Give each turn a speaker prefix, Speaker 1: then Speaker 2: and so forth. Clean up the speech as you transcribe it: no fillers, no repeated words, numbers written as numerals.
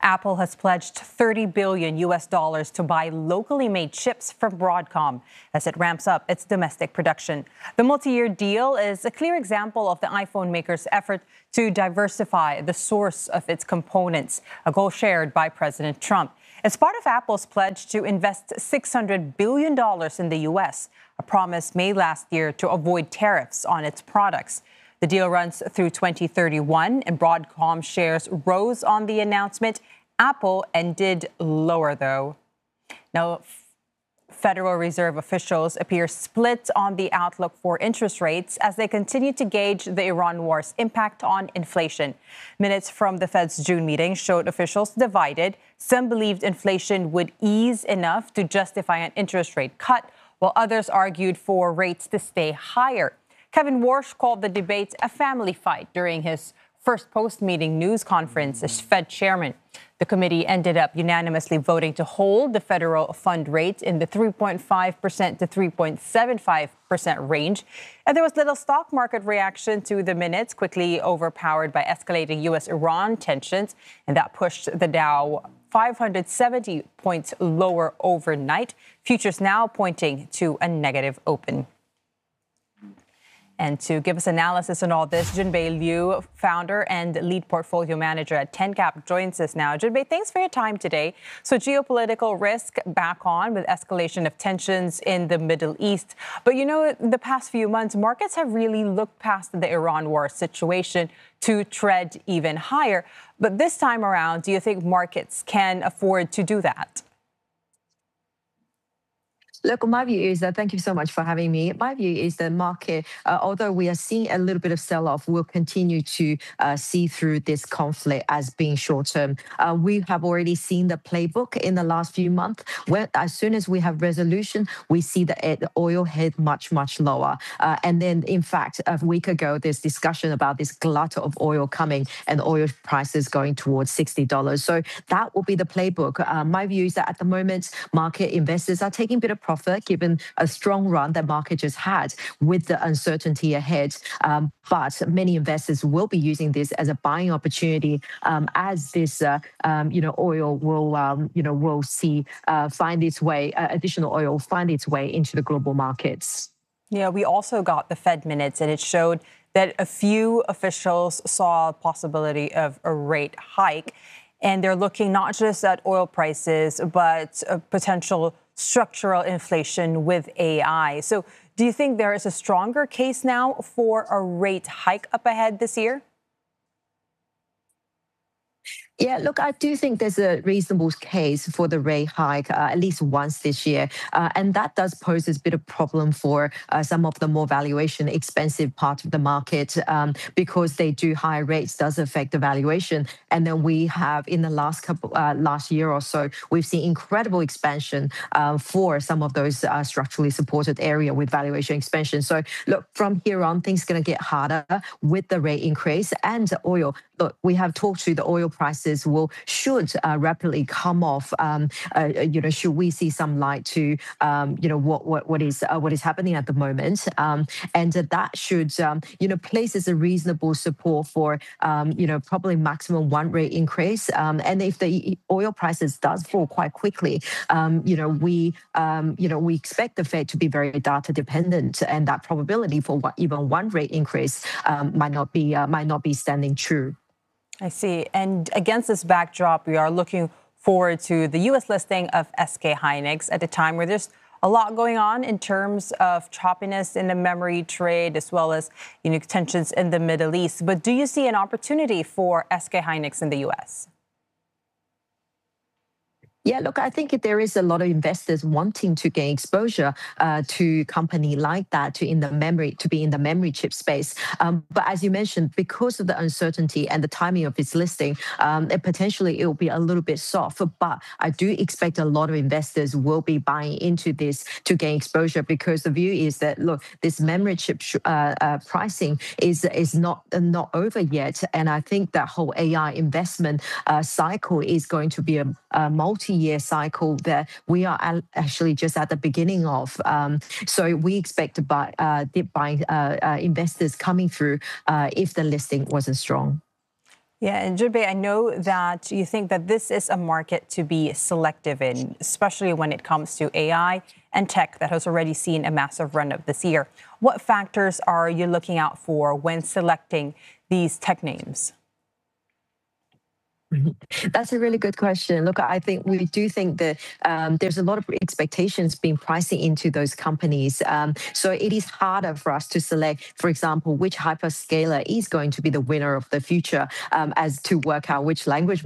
Speaker 1: Apple has pledged 30 billion US dollars to buy locally made chips from Broadcom as it ramps up its domestic production. The multi-year deal is a clear example of the iPhone maker's effort to diversify the source of its components, a goal shared by President Trump. As part of Apple's pledge to invest $600 billion in the U.S., a promise made last year to avoid tariffs on its products. The deal runs through 2031, and Broadcom shares rose on the announcement. Apple ended lower, though. Now, Federal Reserve officials appear split on the outlook for interest rates as they continue to gauge the Iran war's impact on inflation. Minutes from the Fed's June meeting showed officials divided. Some believed inflation would ease enough to justify an interest rate cut, while others argued for rates to stay higher. Kevin Warsh called the debate a family fight during his first post-meeting news conference as Fed chairman. The committee ended up unanimously voting to hold the federal fund rate in the 3.5% to 3.75% range. And there was little stock market reaction to the minutes, quickly overpowered by escalating U.S.-Iran tensions, and that pushed the Dow 570 points lower overnight. Futures now pointing to a negative open. And to give us analysis on all this, Junbei Liu, founder and lead portfolio manager at TenCap, joins us now. Junbei, thanks for your time today. So geopolitical risk back on with escalation of tensions in the Middle East. But, you know, the past few months, markets have really looked past the Iran war situation to tread even higher. But this time around, do you think markets can afford to do that?
Speaker 2: Look, my view is that, thank you so much for having me. My view is the market, although we are seeing a little bit of sell-off, will continue to see through this conflict as being short-term. We have already seen the playbook in the last few months, where as soon as we have resolution, we see the oil head much, much lower. And then, in fact, a week ago, there's discussion about this glut of oil coming and oil prices going towards $60. So that will be the playbook. My view is that at the moment, market investors are taking a bit of profit given a strong run that market just had with the uncertainty ahead. But many investors will be using this as a buying opportunity as this, oil will see find its way, additional oil find its way into the global markets.
Speaker 1: Yeah, we also got the Fed minutes, and it showed that a few officials saw a possibility of a rate hike. And they're looking not just at oil prices, but a potential structural inflation with AI. So do you think there is a stronger case now for a rate hike up ahead this year?
Speaker 2: Yeah, look, I do think there's a reasonable case for the rate hike at least once this year. And that does pose a bit of problem for some of the more valuation expensive part of the market because they do higher rates does affect the valuation. And then we have in the last year or so, we've seen incredible expansion for some of those structurally supported area with valuation expansion. So look, from here on, things are going to get harder with the rate increase and oil. Look, we have talked to the oil prices should rapidly come off. Should we see some light to what is happening at the moment, and that should place as a reasonable support for probably maximum one rate increase. And if the oil prices does fall quite quickly, we expect the Fed to be very data dependent, and that probability for even one rate increase might not be standing true.
Speaker 1: I see. And against this backdrop, we are looking forward to the U.S. listing of SK Hynix at a time where there's a lot going on in terms of choppiness in the memory trade, as well as tensions in the Middle East. But do you see an opportunity for SK Hynix in the U.S.?
Speaker 2: Yeah, look, I think there is a lot of investors wanting to gain exposure to a company like that to be in the memory chip space. But as you mentioned, because of the uncertainty and the timing of its listing, it will be a little bit soft. But I do expect a lot of investors will be buying into this to gain exposure because the view is that, look, this memory chip pricing is not over yet. And I think that whole AI investment cycle is going to be a multi-year cycle that we are actually just at the beginning of. So we expect to buy investors coming through if the listing wasn't strong.
Speaker 1: Yeah, and Junpei, I know that you think that this is a market to be selective in, especially when it comes to AI and tech that has already seen a massive run up this year. What factors are you looking out for when selecting these tech names?
Speaker 2: That's a really good question. Look, I think we do think that there's a lot of expectations being pricing into those companies. So it is harder for us to select, for example, which hyperscaler is going to be the winner of the future as to work out which language